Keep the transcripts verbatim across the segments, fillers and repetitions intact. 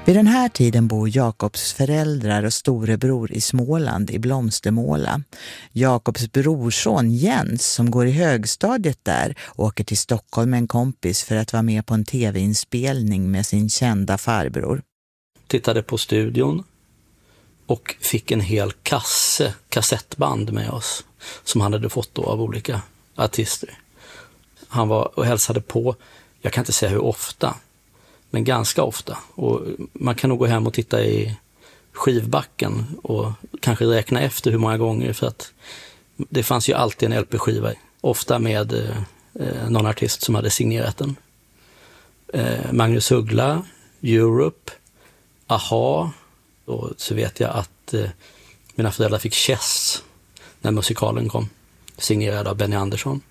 Vid den här tiden bor Jakobs föräldrar och storebror i Småland i Blomstermåla. Jakobs brorson Jens, som går i högstadiet där, åker till Stockholm med en kompis för att vara med på en tv-inspelning med sin kända farbror. Tittade på studion och fick en hel kasse kassettband med oss som han hade fått då av olika artister. Han var och hälsade på, jag kan inte säga hur ofta, men ganska ofta. Och man kan nog gå hem och titta i skivbacken och kanske räkna efter hur många gånger, för att det fanns ju alltid en L P-skiva, ofta med eh, någon artist som hade signerat den. Eh, Magnus Uggla, Europe, Aha, och så vet jag att eh, mina föräldrar fick Chess när musikalen kom, signerad av Benny Andersson.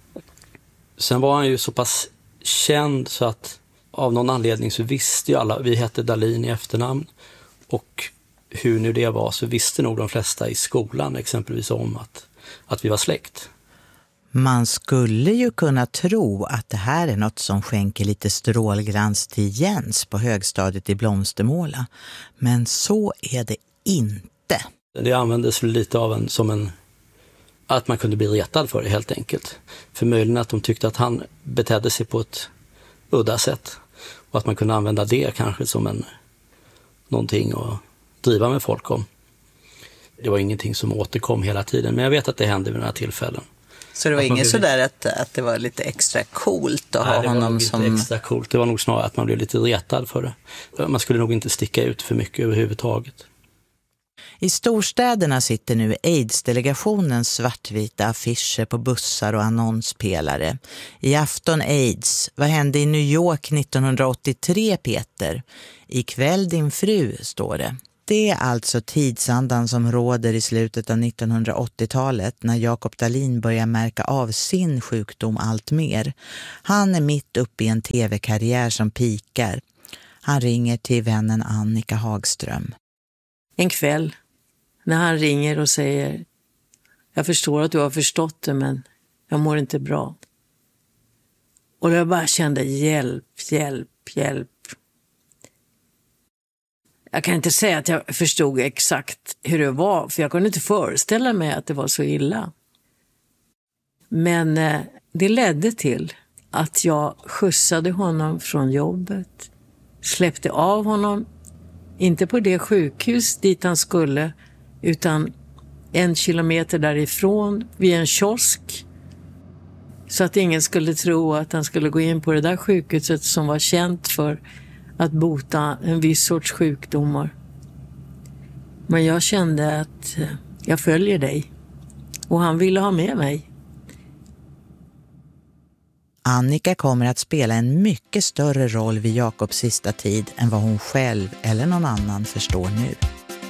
Sen var han ju så pass känd så att av någon anledning så visste ju alla, vi hette Dahlin i efternamn, och hur nu det var så visste nog de flesta i skolan exempelvis om att, att vi var släkt. Man skulle ju kunna tro att det här är något som skänker lite strålglans till Jens på högstadiet i Blomstermåla. Men så är det inte. Det användes lite av en som en, att man kunde bli retad för det helt enkelt. För möjligen att de tyckte att han betedde sig på ett udda sätt. Och att man kunde använda det kanske som en någonting att driva med folk om. Det var ingenting som återkom hela tiden, men jag vet att det hände vid några tillfällen. Så det var inget sådär att, att det var lite extra coolt att Nej, ha det var honom nog som... inte extra coolt. Det var nog snarare att man blev lite retad för det. Man skulle nog inte sticka ut för mycket överhuvudtaget. I storstäderna sitter nu AIDS-delegationens svartvita affischer på bussar och annonspelare. I afton AIDS. Vad hände i New York nittonhundraåttiotre, Peter? Ikväll din fru, står det. Det är alltså tidsandan som råder i slutet av nittonhundraåttiotalet när Jakob Dahlin börjar märka av sin sjukdom allt mer. Han är mitt uppe i en tv-karriär som pikar. Han ringer till vännen Annika Hagström. En kväll när han ringer och säger: jag förstår att du har förstått det, men jag mår inte bra. Och jag bara kände hjälp, hjälp, hjälp. Jag kan inte säga att jag förstod exakt hur det var, för jag kunde inte föreställa mig att det var så illa. Men eh, det ledde till att jag skjutsade honom från jobbet, släppte av honom, inte på det sjukhus dit han skulle, utan en kilometer därifrån vid en kiosk, så att ingen skulle tro att han skulle gå in på det där sjukhuset som var känt för att bota en viss sorts sjukdomar. Men jag kände att jag följer dig, och han ville ha med mig. Annika kommer att spela en mycket större roll vid Jakobs sista tid än vad hon själv eller någon annan förstår nu.